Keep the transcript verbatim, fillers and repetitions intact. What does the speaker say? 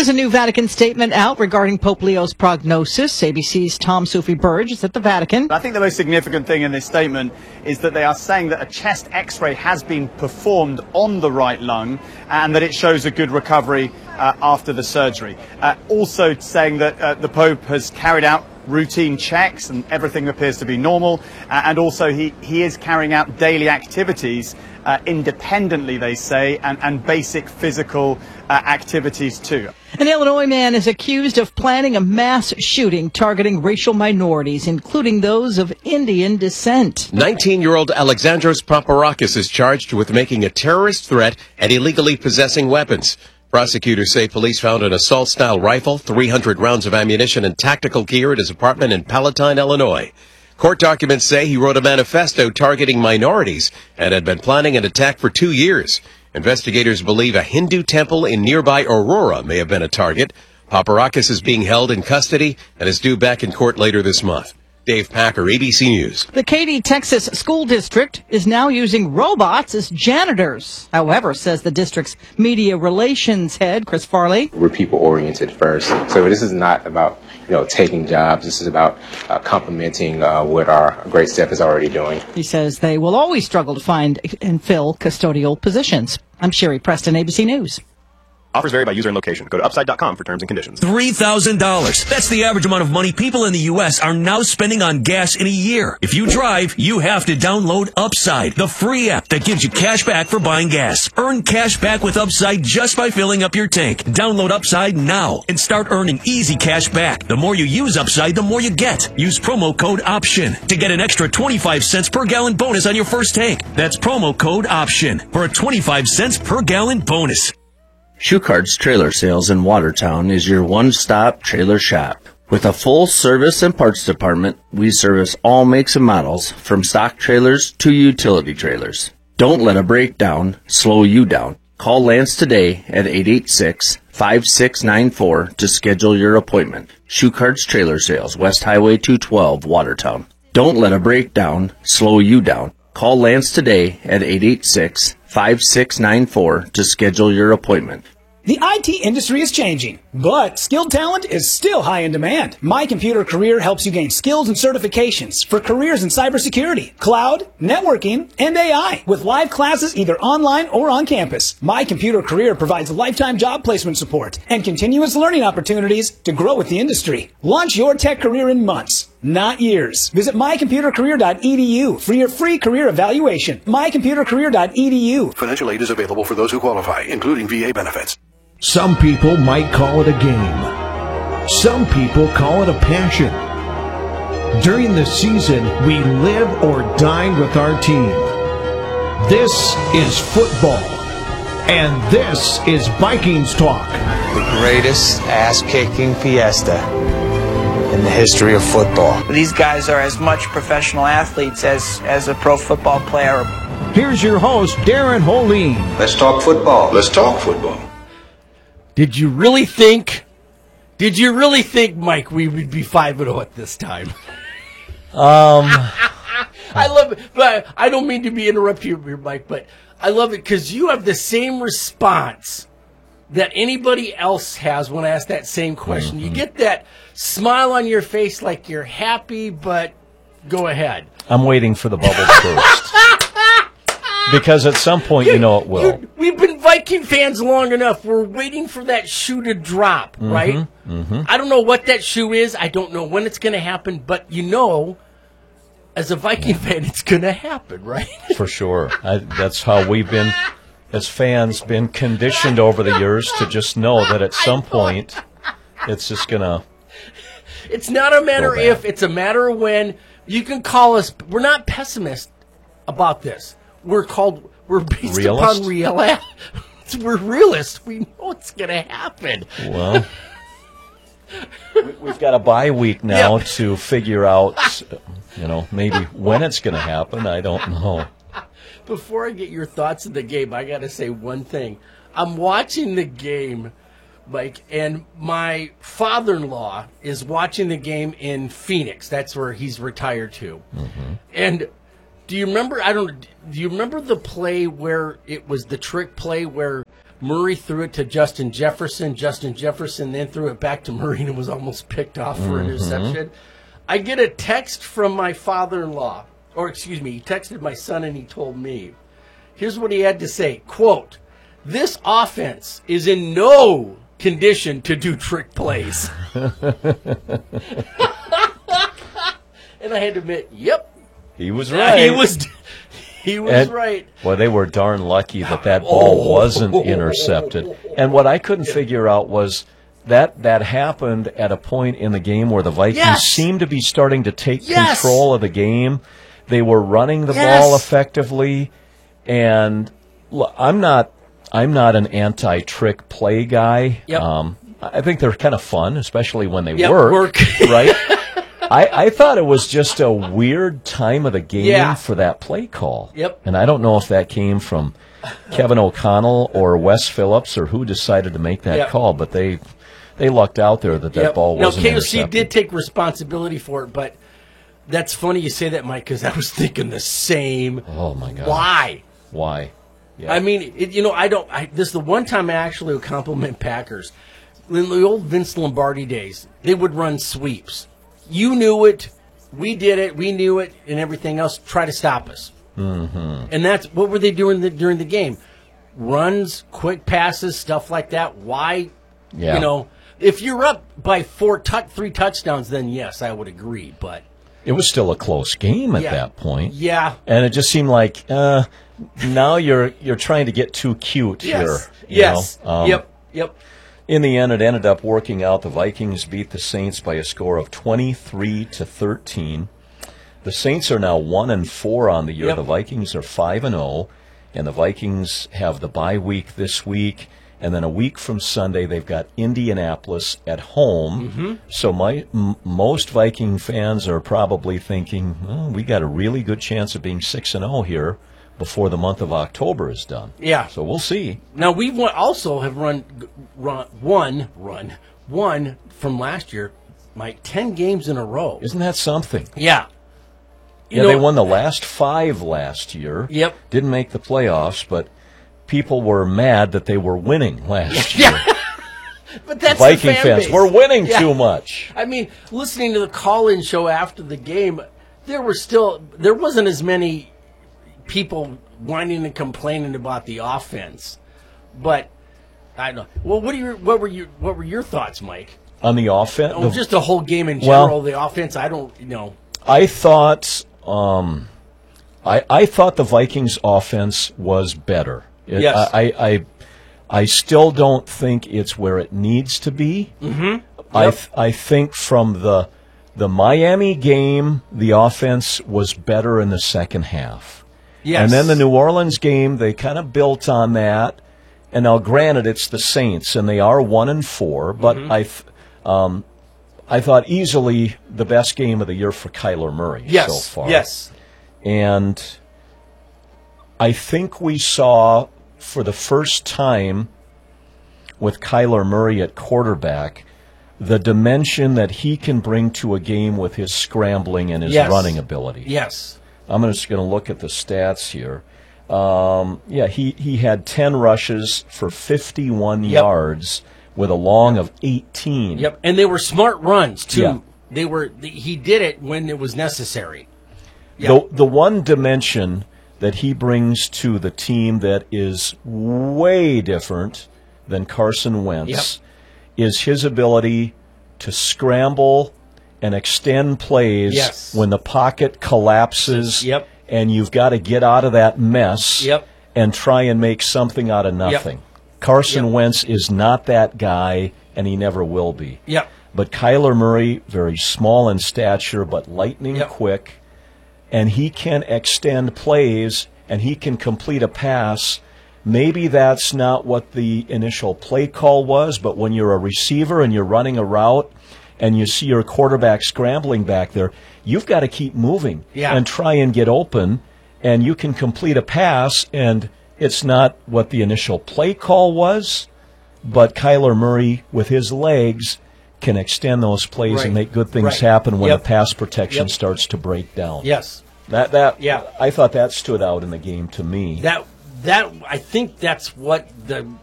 There's a new Vatican statement out regarding Pope Leo's prognosis. A B C's Tom Sophie Burge is at the Vatican. I think the most significant thing in this statement is that they are saying that a chest x-ray has been performed on the right lung and that it shows a good recovery uh, after the surgery. Uh, also saying that uh, the Pope has carried out routine checks and everything appears to be normal. Uh, and also he, he is carrying out daily activities uh, independently, they say, and, and basic physical uh, activities too. An Illinois man is accused of planning a mass shooting targeting racial minorities, including those of Indian descent. nineteen-year-old Alexandros Paparakis is charged with making a terrorist threat and illegally possessing weapons. Prosecutors say police found an assault-style rifle, three hundred rounds of ammunition, and tactical gear at his apartment in Palatine, Illinois. Court documents say he wrote a manifesto targeting minorities and had been planning an attack for two years. Investigators believe a Hindu temple in nearby Aurora may have been a target. Paparakis is being held in custody and is due back in court later this month. Dave Packer, A B C News. The Katy, Texas School District is now using robots as janitors. However, says the district's media relations head, Chris Farley, we're people-oriented first. So this is not about, you know, taking jobs. This is about uh, complementing uh, what our great staff is already doing. He says they will always struggle to find and fill custodial positions. I'm Sherry Preston, A B C News. Offers vary by user and location. Go to upside dot com for terms and conditions. three thousand dollars. That's the average amount of money people in the U S are now spending on gas in a year. If you drive, you have to download Upside, the free app that gives you cash back for buying gas. Earn cash back with Upside just by filling up your tank. Download Upside now and start earning easy cash back. The more you use Upside, the more you get. Use promo code OPTION to get an extra twenty-five cents per gallon bonus on your first tank. That's promo code OPTION for a twenty-five cents per gallon bonus. Schuckart's Trailer Sales in Watertown is your one-stop trailer shop. With a full service and parts department, we service all makes and models, from stock trailers to utility trailers. Don't let a breakdown slow you down. Call Lance today at eight eight six, five six nine four to schedule your appointment. Schuckart's Trailer Sales, West Highway two twelve, Watertown. Don't let a breakdown slow you down. Call Lance today at eight eight six, five six nine four to schedule your appointment. The I T industry is changing, but skilled talent is still high in demand. My Computer Career helps you gain skills and certifications for careers in cybersecurity, cloud, networking, and A I, with live classes either online or on campus. My Computer Career provides lifetime job placement support and continuous learning opportunities to grow with the industry. Launch your tech career in months, not years. Visit my computer career dot e d u for your free career evaluation. my computer career dot e d u. Financial aid is available for those who qualify, including V A benefits. Some people might call it a game. Some people call it a passion. During the season, we live or die with our team. This is football. And this is Vikings Talk. The greatest ass-kicking fiesta in the history of football. These guys are as much professional athletes as, as a pro football player. Here's your host, Darren Holeen. Let's talk football. Let's talk football. Did you really think, did you really think, Mike, we would be five and oh at this time? Um, I love it, but I don't mean to be interrupting you here, Mike, but I love it because you have the same response that anybody else has when I ask that same question. Mm-hmm. You get that smile on your face like you're happy, but go ahead. I'm waiting for the bubble to burst. Because at some point, you, you know it will. You, we've been Viking fans long enough. We're waiting for that shoe to drop, mm-hmm, right? Mm-hmm. I don't know what that shoe is. I don't know when it's going to happen. But you know, as a Viking fan, it's going to happen, right? For sure. I, that's how we've been, as fans, been conditioned over the years to just know that at some point, it's just going to It's not a matter if, it's a matter of when. You can call us. We're not pessimists about this. We're called, we're based realist? upon real. We're realists. We know it's going to happen. Well, we've got a bye week now yep. to figure out, you know, maybe when it's going to happen. I don't know. Before I get your thoughts of the game, I got to say one thing. I'm watching the game, Mike, and my father-in-law is watching the game in Phoenix. That's where he's retired to. Mm-hmm. And do you remember, I don't, do you remember the play where it was the trick play where Murray threw it to Justin Jefferson. Justin Jefferson then threw it back to Murray and was almost picked off for Mhm. interception. I get a text from my father-in-law, or excuse me, he texted my son and he told me. Here's what he had to say, quote, "This offense is in no condition to do trick plays." And I had to admit, yep. He was Yeah, right. He was he was And, right. Well, they were darn lucky that that ball Oh. wasn't intercepted. And what I couldn't figure out was that that happened at a point in the game where the Vikings Yes. seemed to be starting to take Yes. control of the game. They were running the Yes. ball effectively, and l- I'm not I'm not an anti-trick play guy. Yep. Um, I think they're kind of fun, especially when they Yep, work, work. right? I, I thought it was just a weird time of the game Yeah. for that play call. Yep. And I don't know if that came from Kevin O'Connell or Wes Phillips or who decided to make that Yep. call, but they they lucked out there that that Yep. ball now, wasn't K O C intercepted. did take responsibility for it, but that's funny you say that, Mike, because I was thinking the same. Oh, my God. Why? Why? Yeah. I mean, it, you know, I don't. I, this is the one time I actually would compliment Packers. In the old Vince Lombardi days, they would run sweeps. You knew it. We did it. We knew it, and everything else. Try to stop us. Mm-hmm. And that's what were they doing the, during the game? Runs, quick passes, stuff like that. Why? Yeah. You know, if you're up by four, tou- three touchdowns, then yes, I would agree. But It was still a close game at Yeah. that point. Yeah. And it just seemed like uh, now you're you're trying to get too cute Yes. here. you Yes. know? Um, Yep. Yep. In the end, it ended up working out. The Vikings beat the Saints by a score of twenty-three to thirteen. The Saints are now one and four on the year. Yep. The Vikings are five and zero, and the Vikings have the bye week this week, and then a week from Sunday they've got Indianapolis at home. Mhm. So my m- most Viking fans are probably thinking, well, we got a really good chance of being six and zero here before the month of October is done. Yeah. So we'll see. Now we won, also have run, run one run one from last year, Mike, ten games in a row. Isn't that something? Yeah. You Yeah, know- they won the last five last year. Yep. Didn't make the playoffs, but people were mad that they were winning last year. But that's Viking the fan fans, base. we're winning Yeah. too much. I mean, listening to the call-in show after the game, there were still there wasn't as many people whining and complaining about the offense, but I don't know. Well, what are your what were your what were your thoughts, Mike? On the offense, Oh, just the whole game in Well- general. the offense, I don't, you know. I thought, um, I I thought the Vikings' offense was better. It- Yes. I, I I I still don't think it's where it needs to be. Mhm. I Yep. th- I think from the the Miami game, the offense was better in the second half. Yes. And then the New Orleans game, they kind of built on that. And now, granted, it's the Saints, and they are one and four. But Mhm. I, th- um, I thought easily the best game of the year for Kyler Murray Yes. so far. Yes. And I think we saw for the first time with Kyler Murray at quarterback the dimension that he can bring to a game with his scrambling and his Yes. running ability. Yes. I'm just going to look at the stats here. Um, yeah, he, he had ten rushes for fifty-one Yep. yards with a long of eighteen. Yep, and they were smart runs too. Yeah. They were. He did it when it was necessary. The, the one dimension that he brings to the team that is way different than Carson Wentz is his ability to scramble and extend plays Yes. when the pocket collapses Yep. and you've got to get out of that mess Yep. and try and make something out of nothing. Carson Wentz is not that guy, and he never will be. Yep. But Kyler Murray, very small in stature, but lightning quick, and he can extend plays, and he can complete a pass. Maybe that's not what the initial play call was, but when you're a receiver and you're running a route and you see your quarterback scrambling back there, you've got to keep moving Yeah. and try and get open, and you can complete a pass, and it's not what the initial play call was, but Kyler Murray, with his legs, can extend those plays Right. and make good things Right. happen when Yep. the pass protection Yep. starts to break down. Yes. That that Yeah. I thought that stood out in the game to me. That that I think that's what the